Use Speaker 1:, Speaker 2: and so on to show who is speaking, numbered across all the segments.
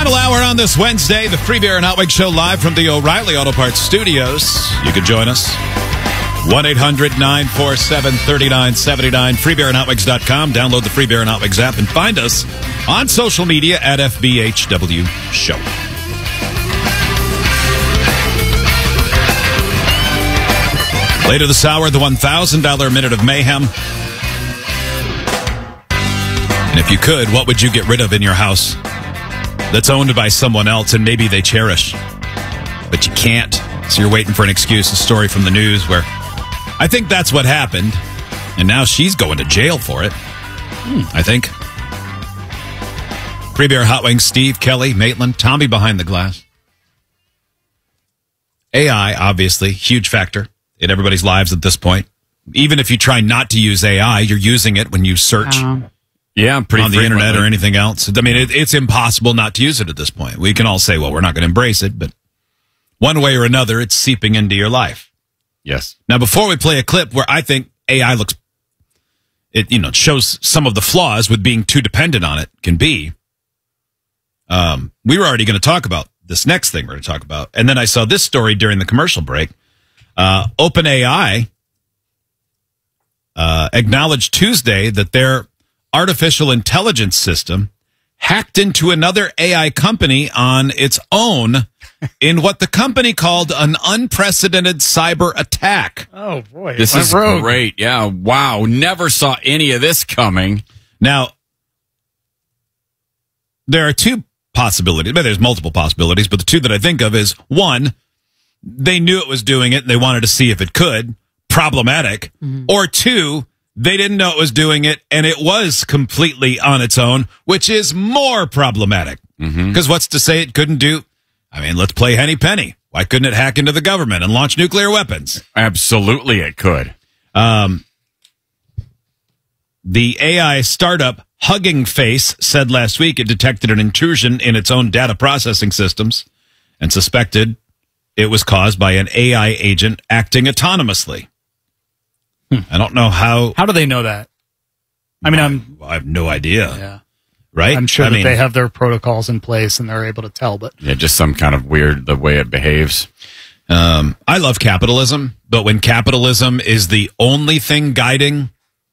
Speaker 1: Final hour on this Wednesday, the Free Beer and Hot Wing Show live from the O'Reilly Auto Parts Studios. You can join us. 1-800-947-3979. FreeBeerandHotWings.com. Download the Free Beer and Hot Wings app and find us on social media at FBHW Show. Later this hour, the $1,000 Minute of Mayhem. And if you could, what would you get rid of in your house that's owned by someone else and maybe they cherish, but you can't? So you're waiting for an excuse, a story from the news where I think that's what happened, and now she's going to jail for it, I think. Free Beer, Hot Wings, Steve, Kelly, Maitland, Tommy behind the glass. AI, obviously, huge factor in everybody's lives at this point. Even if you try not to use AI, you're using it when you search
Speaker 2: pretty
Speaker 1: on the internet or anything else. I mean, it's impossible not to use it at this point. We can all say, well, we're not going to embrace it, but one way or another, it's seeping into your life.
Speaker 2: Yes. Now,
Speaker 1: before we play a clip where I think AI it shows some of the flaws with being too dependent on it can be, we were already going to talk about this next thing we're going to talk about. And then I saw this story during the commercial break. OpenAI acknowledged Tuesday that their artificial intelligence system hacked into another AI company on its own in what the company called an unprecedented cyber attack.
Speaker 3: Oh, boy.
Speaker 2: This is great. Yeah, wow. Never saw any of this coming.
Speaker 1: Now, there are two possibilities. There's multiple possibilities, but the two that I think of is, one, they knew it was doing it and they wanted to see if it could. Problematic. Mm-hmm. Or two, they didn't know it was doing it and it was completely on its own, which is more problematic. Because what's to say it couldn't do? I mean, let's play Henny Penny. Why couldn't it hack into the government and launch nuclear weapons?
Speaker 2: Absolutely it could.
Speaker 1: The AI startup Hugging Face said last week it detected an intrusion in its own data processing systems and suspected it was caused by an AI agent acting autonomously. I don't know how.
Speaker 3: How do they know that? I mean,
Speaker 1: I have no idea.
Speaker 3: Yeah.
Speaker 1: Right?
Speaker 3: I'm sure that they have their protocols in place and they're able to tell, but
Speaker 2: yeah, just some kind of weird the way it behaves.
Speaker 1: I love capitalism, but when capitalism is the only thing guiding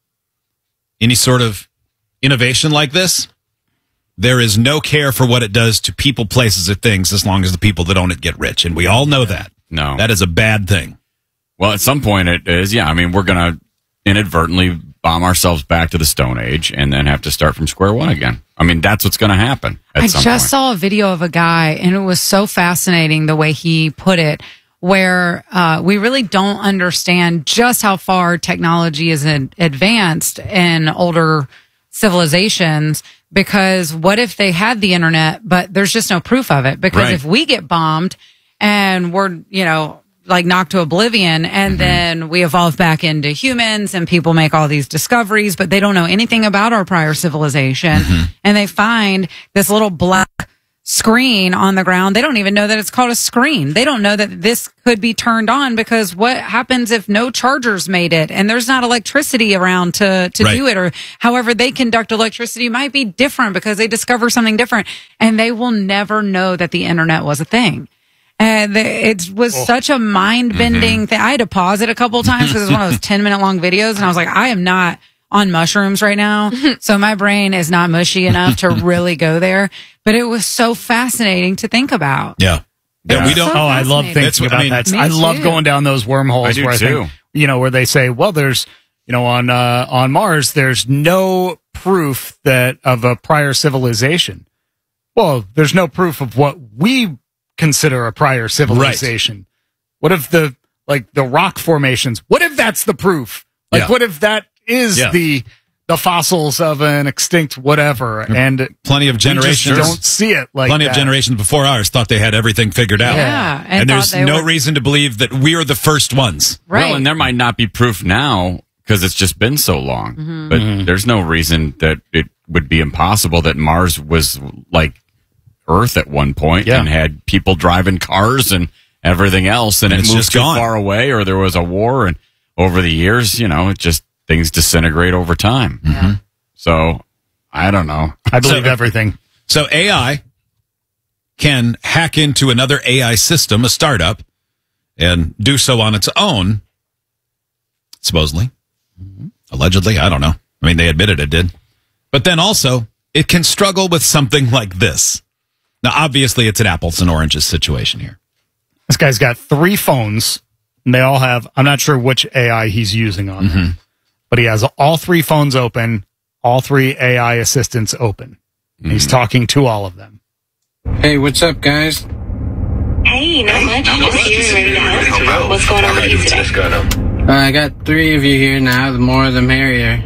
Speaker 1: any sort of innovation like this, there is no care for what it does to people, places, or things as long as the people that own it get rich. And we all know that.
Speaker 2: No.
Speaker 1: That is a bad thing.
Speaker 2: Well, at some point it is, yeah. I mean, we're going to inadvertently bomb ourselves back to the Stone Age and then have to start from square one again. I mean, that's what's going to happen at some point.
Speaker 4: I just saw a video of a guy, and it was so fascinating the way he put it, where we really don't understand just how far technology is advanced in older civilizations, because what if they had the internet, but there's just no proof of it? Because if we get bombed and we're, like knocked to oblivion, and then we evolve back into humans and people make all these discoveries, but they don't know anything about our prior civilization. And they find this little black screen on the ground. They don't even know that it's called a screen. They don't know that this could be turned on, because what happens if no chargers made it and there's not electricity around to do it, or however they conduct electricity might be different because they discover something different, and they will never know that the internet was a thing. And it was such a mind-bending thing. I had to pause it a couple of times because it was one of those 10-minute long videos, and I was like, I am not on mushrooms right now, so my brain is not mushy enough to really go there. But it was so fascinating to think about.
Speaker 1: Yeah. We don't.
Speaker 3: So I love thinking about that. I love going down those wormholes.
Speaker 2: I do too.
Speaker 3: Where they say, well, there's, on Mars, there's no proof that of a prior civilization. Well, there's no proof of what we consider a prior civilization. What if the rock formations? What if that's the proof? What if that is the fossils of an extinct whatever? And
Speaker 1: plenty of generations
Speaker 3: don't see it like
Speaker 1: plenty
Speaker 3: that.
Speaker 1: of generations before ours thought they had everything figured out.
Speaker 4: Yeah,
Speaker 1: and there's no reason to believe that we're the first ones.
Speaker 4: Right.
Speaker 2: Well, and there might not be proof now because it's just been so long. But there's no reason that it would be impossible that Mars was like Earth at one point and had people driving cars and everything else, and it moved
Speaker 1: just
Speaker 2: too
Speaker 1: gone.
Speaker 2: far away, or there was a war, and over the years, it just things disintegrate over time. So I don't know.
Speaker 3: I believe everything.
Speaker 1: So AI can hack into another AI system, a startup, and do so on its own, supposedly. Allegedly, I don't know. I mean, they admitted it did. But then also, it can struggle with something like this. Now, obviously, it's an apples and oranges situation here.
Speaker 3: This guy's got 3 phones, and they all have, I'm not sure which AI he's using on them, but he has all 3 phones open, all 3 AI assistants open. And he's talking to all of them.
Speaker 5: Hey, what's up, guys?
Speaker 6: Hey, not much. Just here and ready to help. What's going on with you today?
Speaker 5: I got 3 of you here now. The more, the merrier.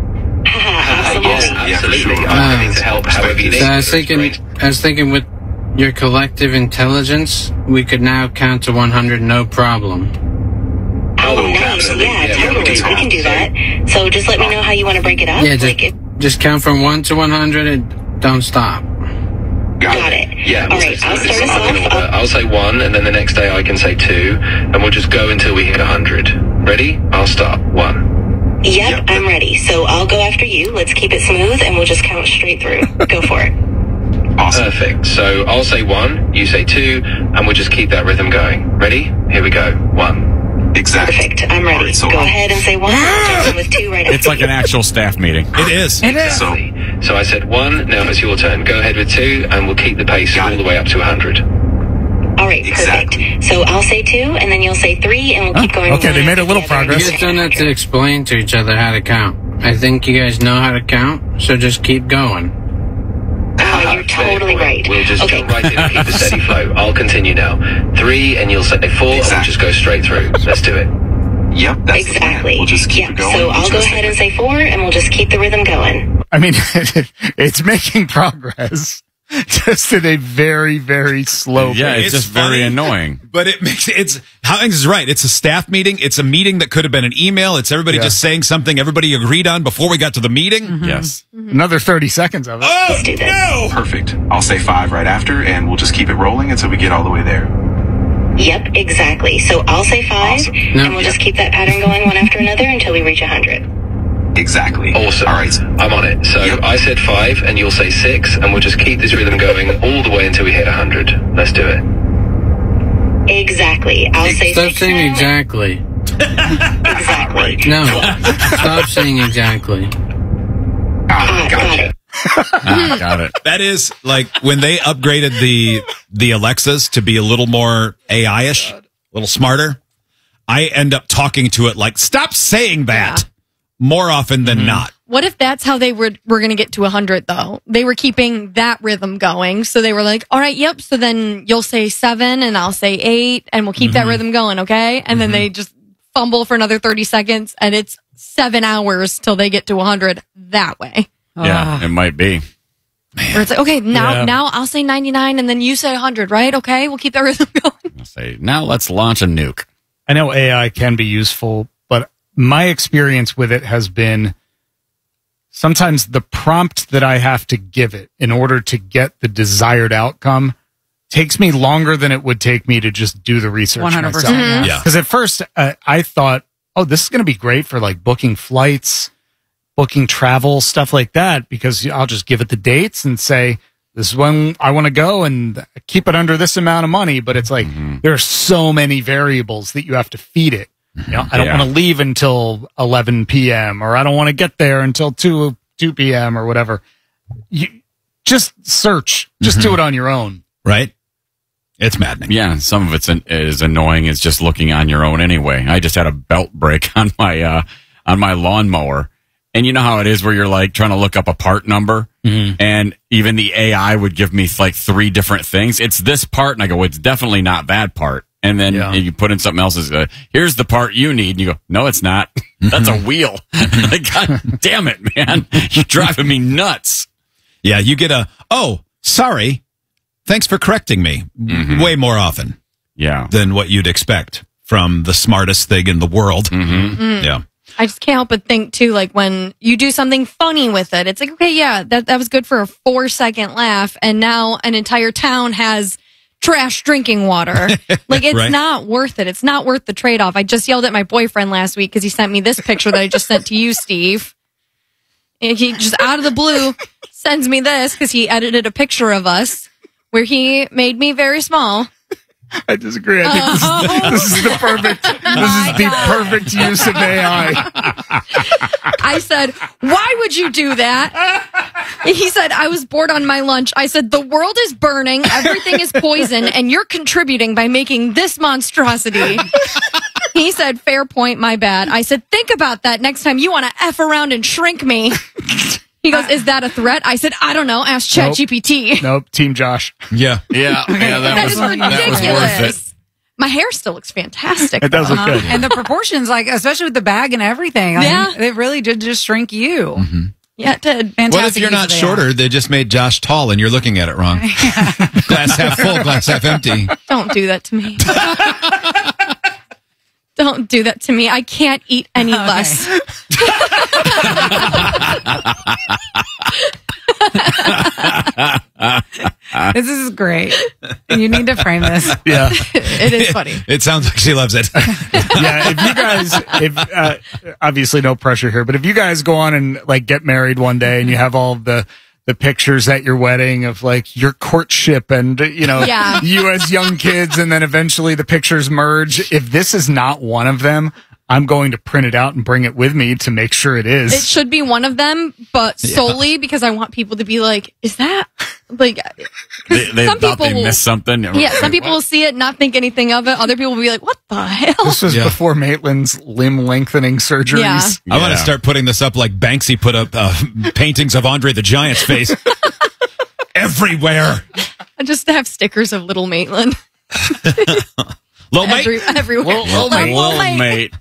Speaker 6: Absolutely.
Speaker 5: I'm
Speaker 6: ready to help however you need.
Speaker 5: So I was thinking with your collective intelligence, we could now count to 100 no problem.
Speaker 6: Oh, nice. Yeah, totally. We can do that. So just let me know how you want to break it up.
Speaker 5: Yeah, just count from 1 to 100 and don't stop.
Speaker 6: Got it.
Speaker 7: Yeah.
Speaker 6: All right, I'll start us off.
Speaker 7: I'll say 1, and then the next day I can say 2, and we'll just go until we hit 100. Ready? I'll start. 1.
Speaker 6: Yep, I'm ready. So I'll go after you. Let's keep it smooth, and we'll just count straight through. Go for it.
Speaker 7: Awesome. Perfect. So I'll say 1, you say 2, and we'll just keep that rhythm going. Ready? Here we go. 1.
Speaker 6: Exactly. Perfect. I'm ready. Right, so go ahead and say 1. I'll jump in with 2 right after.
Speaker 2: It's like an actual staff meeting.
Speaker 1: It is.
Speaker 4: It is.
Speaker 7: So I said 1, now it's your turn. Go ahead with 2, and we'll keep the pace all the way up to 100.
Speaker 6: All right, perfect. So I'll say 2, and then you'll say 3, and we'll keep going.
Speaker 3: Okay, they made a little progress.
Speaker 5: You guys don't have to explain to each other how to count. I think you guys know how to count, so just keep going.
Speaker 6: Oh, you're totally right.
Speaker 7: We'll just jump right in and keep the steady flow. I'll continue now. 3, and you'll say 4, and we'll just go straight through. Let's do it.
Speaker 6: Yep, that's exactly. We'll just keep it going. So I'll go ahead and say 4, and we'll just keep the rhythm going.
Speaker 3: I mean, it's making progress, just at a very, very slow pace.
Speaker 2: Yeah, it's just
Speaker 1: funny,
Speaker 2: very annoying.
Speaker 1: But Howings is right. It's a staff meeting. It's a meeting that could have been an email. It's everybody just saying something everybody agreed on before we got to the meeting.
Speaker 2: Yes.
Speaker 3: Another 30 seconds of it.
Speaker 1: Oh,
Speaker 6: Let's do this.
Speaker 1: no!
Speaker 8: Perfect. I'll say 5 right after, and we'll just keep it rolling until we get all the way there.
Speaker 6: Yep, exactly. So I'll say 5, and we'll just keep that pattern going one after another until we reach 100.
Speaker 8: Exactly.
Speaker 7: Awesome.
Speaker 8: All right.
Speaker 7: I'm on it. So I said 5, and you'll say 6, and we'll just keep this rhythm going all the way until we hit 100. Let's do it.
Speaker 6: Exactly. I'll say 6.
Speaker 5: Stop saying exactly.
Speaker 6: Exactly.
Speaker 5: No. Stop saying exactly.
Speaker 6: Got it.
Speaker 2: Got it.
Speaker 1: That is like when they upgraded the Alexas to be a little more AI-ish, a little smarter. I end up talking to it like, stop saying that more often than not.
Speaker 9: What if that's how they were going to get to 100 though? They were keeping that rhythm going. So they were like, all right, yep. So then you'll say 7 and I'll say 8 and we'll keep that rhythm going. Okay. And then they just fumble for another 30 seconds and it's 7 hours till they get to 100 that way.
Speaker 2: Yeah, it might be.
Speaker 9: Where it's like, okay, now I'll say 99 and then you say 100, right? Okay. We'll keep that rhythm going.
Speaker 2: I'll say, now let's launch a nuke.
Speaker 3: I know AI can be useful, but my experience with it has been sometimes the prompt that I have to give it in order to get the desired outcome takes me longer than it would take me to just do the research
Speaker 4: 100%.
Speaker 3: myself.
Speaker 1: Yeah.
Speaker 3: Because at first I thought, oh, this is going to be great for like booking flights, booking travel, stuff like that, because I'll just give it the dates and say, this is when I want to go and keep it under this amount of money. But it's like, there are so many variables that you have to feed it. You know, I don't want to leave until 11 p.m. or I don't want to get there until 2 p.m. or whatever. You just search, just do it on your own.
Speaker 1: Right? It's maddening.
Speaker 2: Yeah, some of it's is annoying. It's just looking on your own anyway. I just had a belt break on my lawnmower. And you know how it is where you're like trying to look up a part number and even the AI would give me like 3 different things. It's this part. And I go, it's definitely not that part. And then you put in something else. Here's the part you need. And you go, no, it's not. That's a wheel. Like, God damn it, man. You're driving me nuts.
Speaker 1: Yeah, you get sorry. Thanks for correcting me. Way more often.
Speaker 2: Yeah.
Speaker 1: Than what you'd expect from the smartest thing in the world. Yeah.
Speaker 9: I just can't help but think too, like when you do something funny with it, it's like, okay, yeah, that was good for a 4-second laugh. And now an entire town has trash drinking water. Like it's not worth it. It's not worth the trade-off. I just yelled at my boyfriend last week because he sent me this picture that I just sent to you, Steve. And he just out of the blue sends me this because he edited a picture of us where he made me very small.
Speaker 3: I disagree. I think this is the perfect use of AI.
Speaker 9: I said, why would you do that? He said, I was bored on my lunch. I said, the world is burning. Everything is poison. And you're contributing by making this monstrosity. He said, fair point. My bad. I said, think about that next time you want to F around and shrink me. He goes, is that a threat? I said, I don't know. Ask ChatGPT.
Speaker 3: Nope. Team Josh.
Speaker 1: Yeah.
Speaker 9: That is ridiculous. My hair still looks fantastic.
Speaker 3: It does look good.
Speaker 4: And the proportions, like, especially with the bag and everything, it really did just shrink you.
Speaker 1: Mm-hmm.
Speaker 9: Yeah, it did.
Speaker 4: Fantastic.
Speaker 1: What if you're not shorter? They just made Josh tall and you're looking at it wrong. Glass half full, glass half empty.
Speaker 9: Don't do that to me. Don't do that to me. I can't eat any less.
Speaker 4: This is great. You need to frame this.
Speaker 3: Yeah.
Speaker 9: It is funny.
Speaker 1: It sounds like she loves it.
Speaker 3: Yeah, obviously no pressure here, but if you guys go on and like get married one day and you have all the pictures at your wedding of like your courtship and, you as young kids, and then eventually the pictures merge. If this is not one of them, I'm going to print it out and bring it with me to make sure it is.
Speaker 9: It should be one of them, but solely because I want people to be like, is that like,
Speaker 2: they
Speaker 9: some
Speaker 2: thought
Speaker 9: people
Speaker 2: they missed something.
Speaker 9: Yeah, some people will see it, not think anything of it. Other people will be like, what the hell?
Speaker 3: This was before Maitland's limb lengthening surgeries.
Speaker 9: Yeah.
Speaker 1: I want to start putting this up like Banksy put up paintings of Andre the Giant's face everywhere.
Speaker 9: I just have stickers of Little Maitland.
Speaker 1: Little Mate?
Speaker 9: Everywhere.
Speaker 2: Little Mate.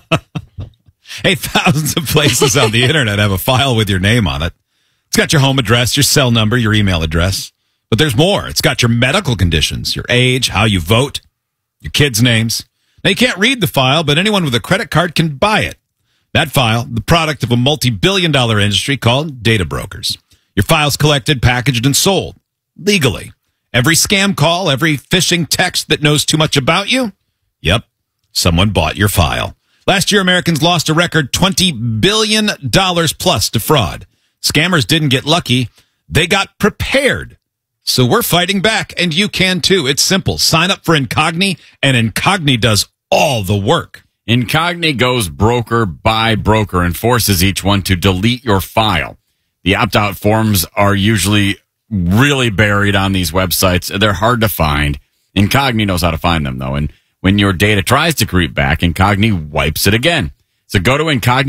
Speaker 1: Hey, thousands of places on the internet have a file with your name on it. It's got your home address, your cell number, your email address. But there's more. It's got your medical conditions, your age, how you vote, your kids' names. Now, you can't read the file, but anyone with a credit card can buy it. That file, the product of a multi-billion-dollar industry called data brokers. Your file's collected, packaged, and sold legally. Every scam call, every phishing text that knows too much about you, yep, someone bought your file. Last year, Americans lost a record $20 billion plus to fraud. Scammers didn't get lucky. They got prepared. So we're fighting back, and you can too. It's simple. Sign up for Incogni, and Incogni does all the work.
Speaker 2: Incogni goes broker by broker and forces each one to delete your file. The opt-out forms are usually really buried on these websites. They're hard to find. Incogni knows how to find them, though. And when your data tries to creep back, Incogni wipes it again. So go to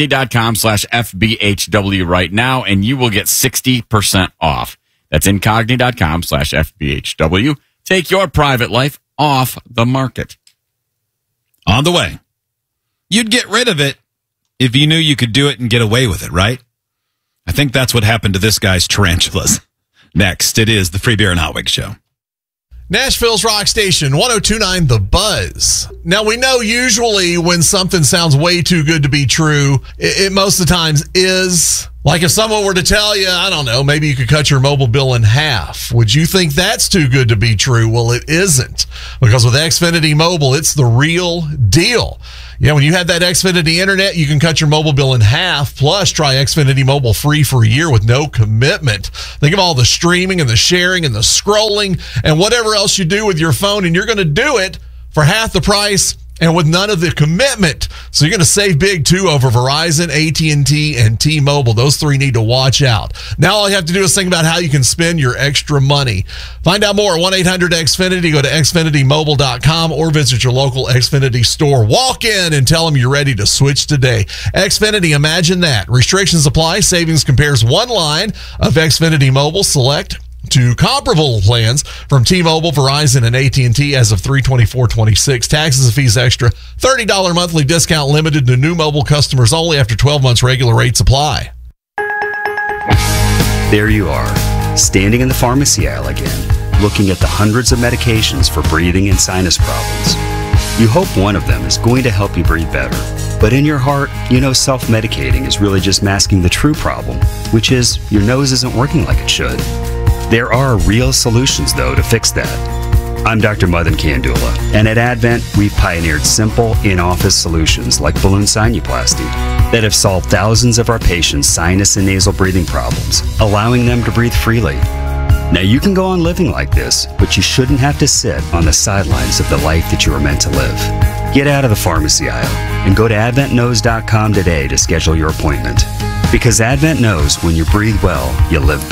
Speaker 2: incogni.com/FBHW right now, and you will get 60% off. That's incogni.com/FBHW. Take your private life off the market.
Speaker 1: On the way. You'd get rid of it if you knew you could do it and get away with it, right? I think that's what happened to this guy's tarantulas. Next, it is the Free Beer and Hot Wings Show.
Speaker 10: Nashville's Rock Station, 102.9 The Buzz. Now, we know usually when something sounds way too good to be true, it most of the times is. Like if someone were to tell you, I don't know, maybe you could cut your mobile bill in half. Would you think that's too good to be true? Well, it isn't. Because with Xfinity Mobile, it's the real deal. Yeah, when you have that Xfinity internet, you can cut your mobile bill in half. Plus, try Xfinity Mobile free for a year with no commitment. Think of all the streaming and the sharing and the scrolling and whatever else you do with your phone, and you're going to do it for half the price and with none of the commitment. So you're going to save big, too, over Verizon, AT&T, and T-Mobile. Those three need to watch out. Now all you have to do is think about how you can spend your extra money. Find out more at 1-800-XFINITY. Go to xfinitymobile.com or visit your local Xfinity store. Walk in and tell them you're ready to switch today. Xfinity, imagine that. Restrictions apply. Savings compares one line of Xfinity Mobile. Select to comparable plans from T-Mobile, Verizon, and AT&T as of 3/24/26. Taxes and fees extra. $30 monthly discount limited to new mobile customers only after 12 months. Regular rates apply.
Speaker 11: There you are, standing in the pharmacy aisle again, looking at the hundreds of medications for breathing and sinus problems. You hope one of them is going to help you breathe better. But in your heart, you know self-medicating is really just masking the true problem, which is your nose isn't working like it should. There are real solutions, though, to fix that. I'm Dr. Madan Kandula, and at Advent, we've pioneered simple, in-office solutions like balloon sinuplasty that have solved thousands of our patients' sinus and nasal breathing problems, allowing them to breathe freely. Now, you can go on living like this, but you shouldn't have to sit on the sidelines of the life that you were meant to live. Get out of the pharmacy aisle and go to AdventKnows.com today to schedule your appointment. Because Advent knows when you breathe well, you live better.